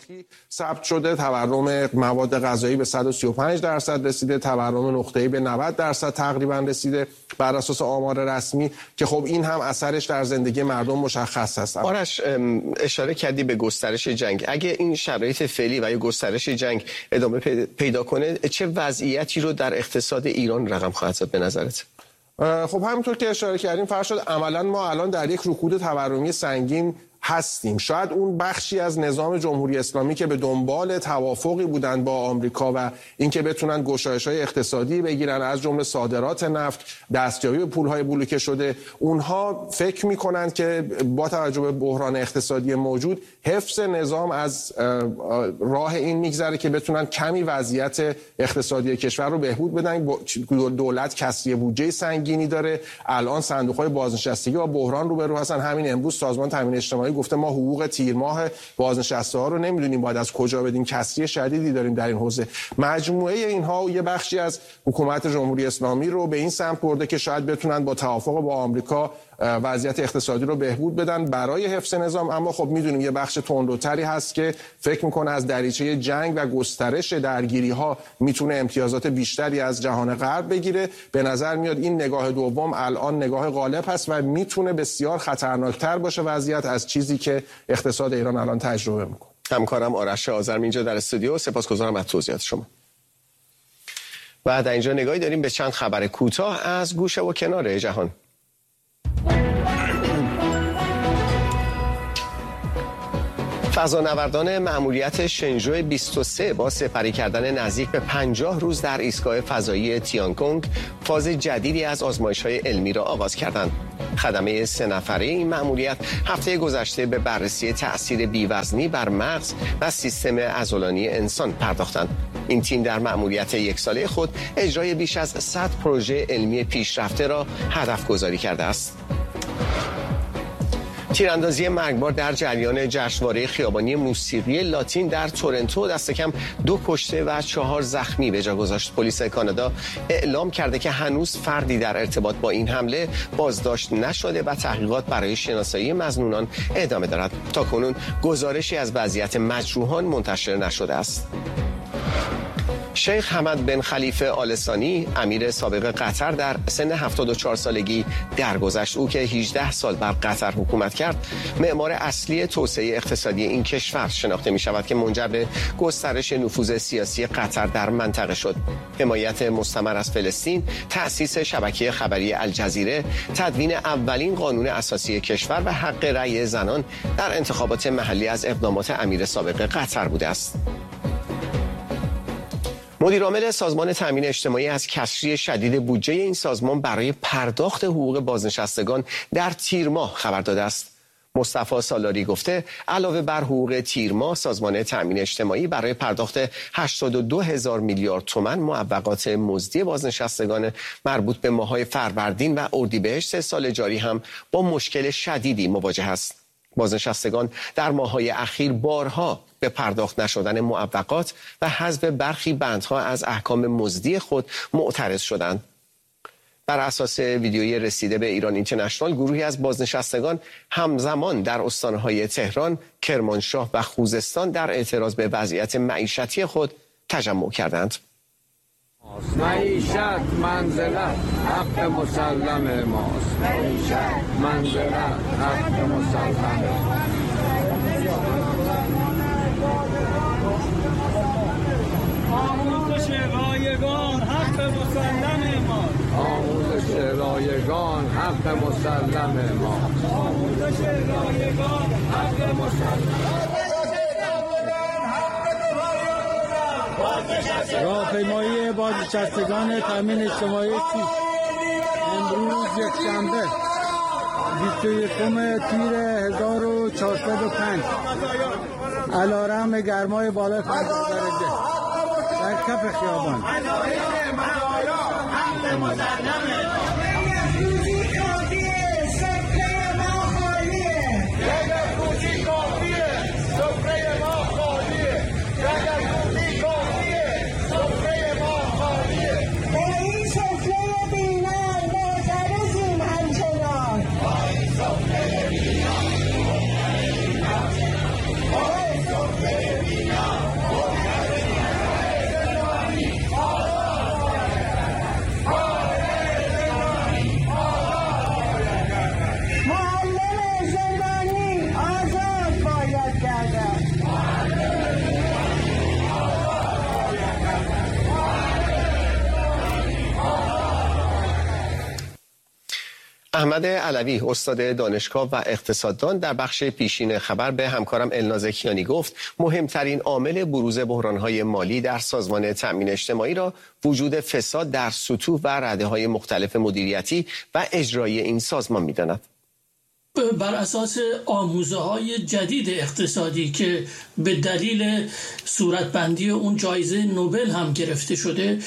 شاخی ثبت شده، تورم مواد غذایی به 135% رسیده، تورم نقطه‌ای به 90% تقریبا رسیده بر اساس آمار رسمی که خب این هم اثرش در زندگی مردم مشخص هست. آرش اشاره کردی به گسترش جنگ. اگه این شرایط فعلی و یا گسترش جنگ ادامه پیدا کنه چه وضعیتی رو در اقتصاد ایران رقم خواهد زد به نظرت؟ خب همونطور که اشاره کردیم فرشاد، عملا ما الان در یک رکود تورمی سنگین هستیم. شاید اون بخشی از نظام جمهوری اسلامی که به دنبال توافقی بودن با آمریکا و اینکه بتونن گشایش‌های اقتصادی بگیرن از جمله صادرات نفت، دستیابی به پول‌های بلوکه شده، اونها فکر می‌کنند که با توجه به بحران اقتصادی موجود حفظ نظام از راه این میگذره که بتونن کمی وضعیت اقتصادی کشور رو بهبود بدن. دولت کسری بودجه سنگینی داره. الان صندوق‌های بازنشستگی با بحران روبرو هستن. همین امروز سازمان تامین اجتماعی گفته ما حقوق تیر ماه بازنشسته ها رو نمیدونیم باید از کجا بدیم، کسری شدیدی داریم در این حوزه. مجموعه اینها یه بخشی از حکومت جمهوری اسلامی رو به این سمت برده که شاید بتونن با توافق با آمریکا وضعیت اقتصادی رو بهبود بدن برای حفظ نظام. اما خب میدونیم یه بخش تندروتری هست که فکر میکنه از دریچه جنگ و گسترش درگیری ها میتونه امتیازات بیشتری از جهان غرب بگیره. به نظر میاد این نگاه دوم الان نگاه غالب هست و میتونه بسیار خطرناکتر باشه وضعیت از چیزی که اقتصاد ایران الان تجربه میکنه. همکارم آرش آذرمی اینجا در استودیو، سپاسگزارم از توضیحات شما. و در اینجا نگاهی داریم به چند خبر کوتاه از گوشه و کنار جهان. فضانوردان مأموریت شنژو 23 با سپری کردن نزدیک به 50 روز در ایستگاه فضایی تیانگونگ فاز جدیدی از آزمایش‌های علمی را آغاز کردند. خدمه 3 نفره این مأموریت هفته گذشته به بررسی تأثیر بی‌وزنی بر مغز و سیستم عضلانی انسان پرداختند. این تیم در مأموریت 1 ساله خود اجرای بیش از 100 پروژه علمی پیشرفته را هدف گذاری کرده است. تیراندازی مرگبار در جریان جشنواره خیابانی موسیقی لاتین در تورنتو دست کم 2 کشته و 4 زخمی به جا گذاشت. پلیس کانادا اعلام کرده که هنوز فردی در ارتباط با این حمله بازداشت نشده و تحقیقات برای شناسایی مظنونان ادامه دارد. تاکنون گزارشی از وضعیت مجروحان منتشر نشده است. شیخ حمد بن خلیفه آل ثانی امیر سابق قطر در سن 74 سالگی درگذشت. او که 18 سال بر قطر حکومت کرد معمار اصلی توسعه اقتصادی این کشور شناخته می شود که منجر به گسترش نفوذ سیاسی قطر در منطقه شد. حمایت مستمر از فلسطین، تأسیس شبکه خبری الجزیره، تدوین اولین قانون اساسی کشور و حق رأی زنان در انتخابات محلی از اقدامات امیر سابق قطر بوده است. مدیرعامل سازمان تامین اجتماعی از کسری شدید بودجه این سازمان برای پرداخت حقوق بازنشستگان در تیر ماه خبر داده است. مصطفی سالاری گفته علاوه بر حقوق تیر ماه سازمان تامین اجتماعی برای پرداخت 82,000 میلیارد تومان معوقات مزدی بازنشستگان مربوط به ماه‌های فروردین و اردیبهشت سال جاری هم با مشکل شدیدی مواجه است. بازنشستگان در ماه‌های اخیر بارها به پرداخت نشدن معوقات و حذف برخی بندها از احکام مزدی خود معترض شدند. بر اساس ویدیویی رسیده به ایران اینترنشنال، گروهی از بازنشستگان همزمان در استان‌های تهران، کرمانشاه و خوزستان در اعتراض به وضعیت معیشتی خود تجمع کردند. معیشت منزلت حق مسلم ماست. معیشت منزلت حق مسلم. آموزش رایگان حق مسلم ماست. آموزش رایگان حق مسلم ماست. آموزش رایگان حق مسلم. راهپیمایی بازنشستگان تامین اجتماعی امروز یکشنبه 21 تیر 1405 علیرغم گرمای بالای 50 درجه در کف خیابان احمد علوی استاد دانشگاه و اقتصاددان در بخش پیشین خبر به همکارم الناز کیانی گفت مهمترین عامل بروز بحران‌های مالی در سازمان تأمین اجتماعی را وجود فساد در سطوح و رده‌های مختلف مدیریتی و اجرایی این سازمان می‌داند. بر اساس آموزه‌های جدید اقتصادی که به دلیل صورتبندی اون جایزه نوبل هم گرفته شده،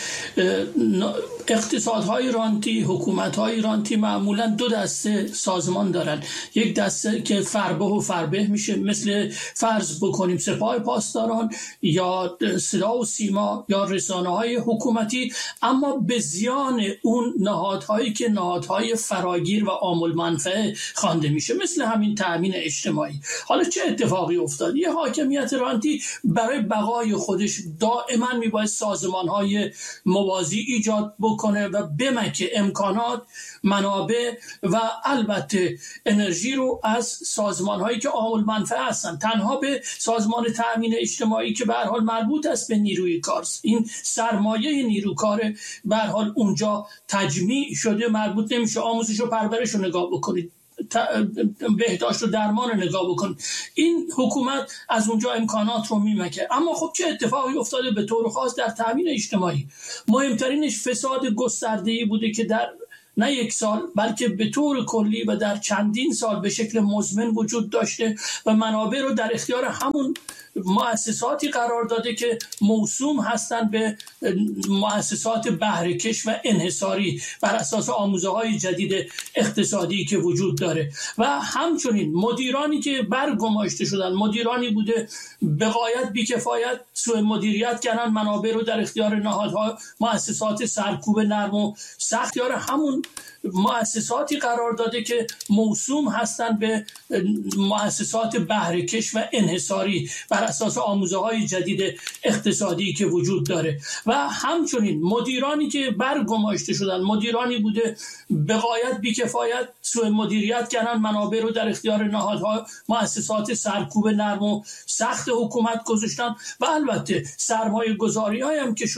اقتصادهای رانتی، حکومت‌های رانتی معمولاً دو دسته سازمان دارن. یک دسته که فربه و فربه میشه، مثل فرض بکنیم سپاه پاسداران یا صدا و سیما یا رسانه‌های حکومتی، اما به زیان اون نهادهایی که نهادهای فراگیر و عامل منفعه خوانده میشه، مثل همین تأمین اجتماعی. حالا چه اتفاقی افتاد؟ یه حاکمیت رانتی برای بقای خودش دائما میباید سازمان‌های موازی ایجاد بکنه و بمکه امکانات، منابع و البته انرژی رو از سازمان‌هایی که عامل منفعه هستن. تنها به سازمان تأمین اجتماعی که به هر حال مربوط است به نیروی کار، این سرمایه نیروکار به هر حال اونجا تجمیع شده، مربوط نمیشه. آموزش و پرورش رو نگاه بکنید، بهداشت و درمان رو نگاه بکن، این حکومت از اونجا امکانات رو میمکه. اما خب چه اتفاقی افتاده به طور خاص در تأمین اجتماعی؟ مهمترینش فساد گسترده‌ای بوده که در نه یک سال بلکه به طور کلی و در چندین سال به شکل مزمن وجود داشته و منابع رو در اختیار همون مؤسساتی قرار داده که موسوم هستند به مؤسسات بهره‌کش و انحصاری بر اساس آموزه‌های جدید اقتصادی که وجود داره. و همچنین مدیرانی که برگماشته شدن، مدیرانی بوده به غایت بی‌کفایت سوء مدیریت کردن، منابع رو در اختیار نهادها، مؤسسات سرکوب نرم و سخت اختیار همون مؤسساتی قرار داده که موسوم هستند به مؤسسات بهره‌کش و انحصاری بر اساس آموزه‌های جدید اقتصادی که وجود داره. و همچنین مدیرانی که برگماشته شدن، مدیرانی بوده به غایت بی‌کفایت سوء مدیریت کردن، منابع رو در اختیار نهادها، مؤسسات سرکوب نرم و سخت حکومت گذاشتن و البته سرمایه‌گذاری‌هایی هم که